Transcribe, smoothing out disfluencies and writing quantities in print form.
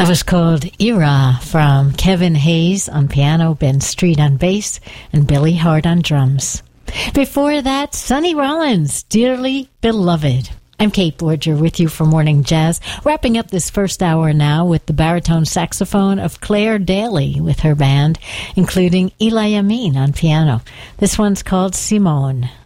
That was called Era from Kevin Hayes on piano, Ben Street on bass, and Billy Hart on drums. Before that, Sonny Rollins, Dearly Beloved. I'm Kate Borger with you for Morning Jazz, wrapping up this first hour now with the baritone saxophone of Claire Daly with her band, including Eli Amin on piano. This one's called Simone.